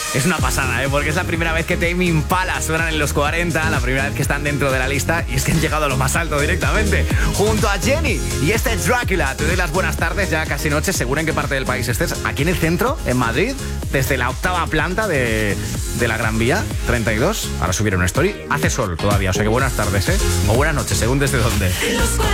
Es una pasada, porque es la primera vez que Tame Impala suenan en los 40, la primera vez que están dentro de la lista, y es que han llegado a lo más alto directamente, junto a Jenny y este Drácula. Te doy las buenas tardes, ya casi noche, seguro en qué parte del país estés. Aquí en el centro, en Madrid, desde la 8ª planta de la Gran Vía 32. Ahora subieron una story. Hace sol todavía, o sea que buenas tardes, o buenas noches, según desde dónde.